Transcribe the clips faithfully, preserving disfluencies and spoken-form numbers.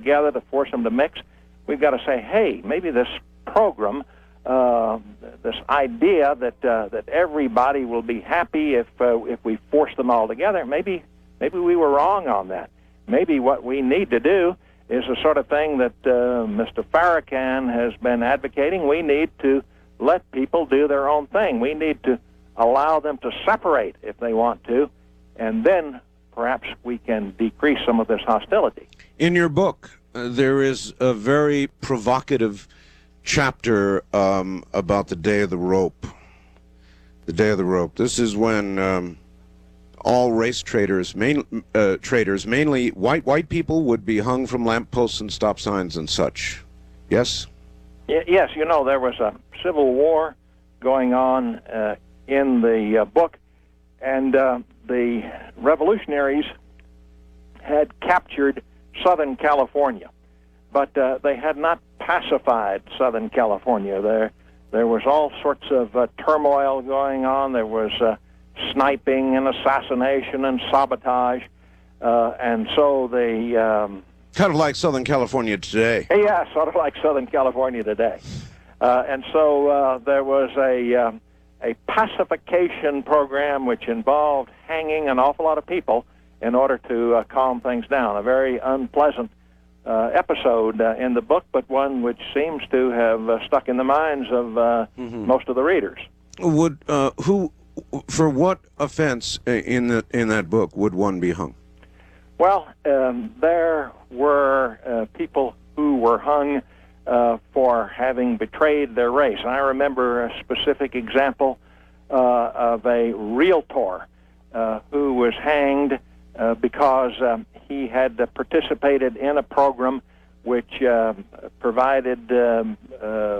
together, to force them to mix. We've got to say, hey, maybe this program, uh, this idea that uh, that everybody will be happy if uh, if we force them all together, maybe maybe we were wrong on that. Maybe what we need to do is the sort of thing that uh, Mister Farrakhan has been advocating. We need to let people do their own thing. We need to allow them to separate if they want to, and then perhaps we can decrease some of this hostility. In your book, uh, there is a very provocative chapter um, about the Day of the Rope. The Day of the Rope. This is when um, all race traders, main, uh, traders, mainly white white people, would be hung from lampposts and stop signs and such. Yes? Y- yes, you know, there was a civil war going on uh, in the uh, book, and uh, the revolutionaries had captured Southern California, but uh, they had not pacified Southern California. There, there was all sorts of uh, turmoil going on. There was uh, sniping and assassination and sabotage, uh, and so the um, kind of like Southern California today. Yeah, sort of like Southern California today, uh, and so uh, there was a uh, a pacification program which involved hanging an awful lot of people in order to uh, calm things down. A very unpleasant uh, episode uh, in the book, but one which seems to have uh, stuck in the minds of uh, mm-hmm. most of the readers. Would uh, who, for what offense in the in that book would one be hung? Well, um, there were uh, people who were hung uh, for having betrayed their race. And I remember a specific example uh, of a realtor uh, who was hanged uh, because um, he had uh, participated in a program which uh, provided um, uh,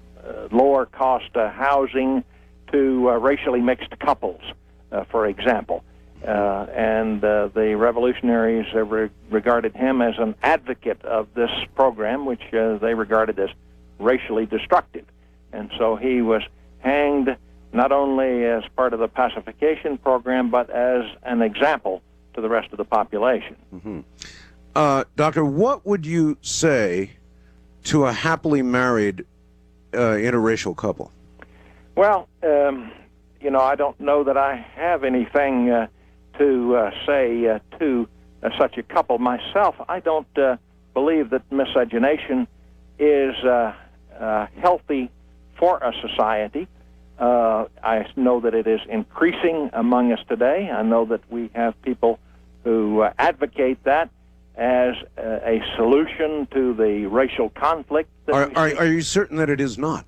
lower cost uh, housing to uh, racially mixed couples, uh, for example. Uh, and uh, the revolutionaries uh, re- regarded him as an advocate of this program, which uh, they regarded as racially destructive. And so he was hanged not only as part of the pacification program, but as an example to the rest of the population. Mm-hmm. Uh, Doctor, what would you say to a happily married uh, interracial couple? Well, um, you know, I don't know that I have anything uh, to uh, say uh, to uh, such a couple myself. I don't uh, believe that miscegenation is uh, uh, healthy for a society. Uh, I know that it is increasing among us today. I know that we have people who uh, advocate that as uh, a solution to the racial conflict. That are, we are, see. are you certain that it is not?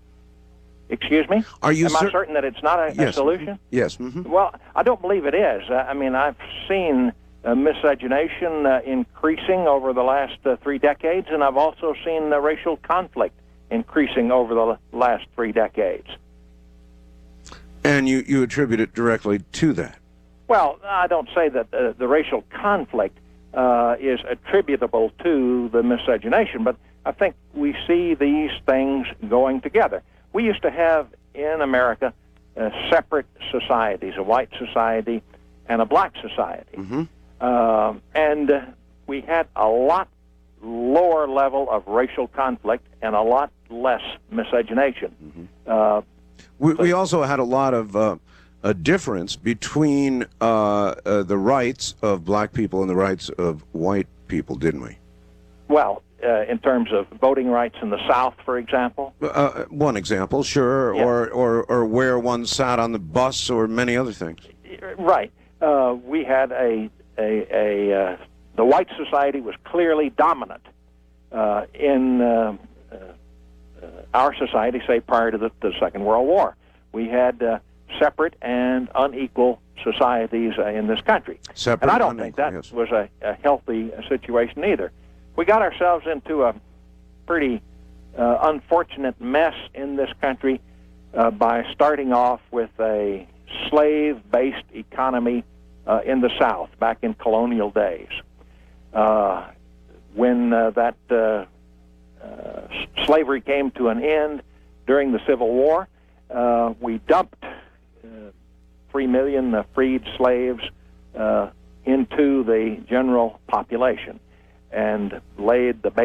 Excuse me? Are you Am cer- I certain that it's not a, yes. a solution? Yes. Mm-hmm. Well, I don't believe it is. Uh, I mean, I've seen uh, miscegenation uh, increasing over the last uh, three decades, and I've also seen the racial conflict increasing over the last three decades. And you, you attribute it directly to that? Well, I don't say that uh, the racial conflict uh, is attributable to the miscegenation, but I think we see these things going together. We used to have in America uh, separate societies, a white society and a black society. Mm-hmm. Uh, and uh, we had a lot lower level of racial conflict and a lot less miscegenation. Mm-hmm. Uh, we, we also had a lot of uh, a difference between uh, uh, the rights of black people and the rights of white people, didn't we? Well, Uh, in terms of voting rights in the South, for example? Uh, one example, sure, yeah. or, or, or where one sat on the bus or many other things. Right. Uh, we had a, a, a uh, the white society was clearly dominant uh, in uh, uh, our society, say, prior to the, the Second World War. We had uh, separate and unequal societies uh, in this country. Separate and I don't unequal, think that yes. was a, a healthy situation either. We got ourselves into a pretty uh, unfortunate mess in this country uh, by starting off with a slave-based economy uh, in the South back in colonial days. Uh, when uh, that uh, uh, slavery came to an end during the Civil War, uh, we dumped uh, three million uh, freed slaves uh, into the general population and laid the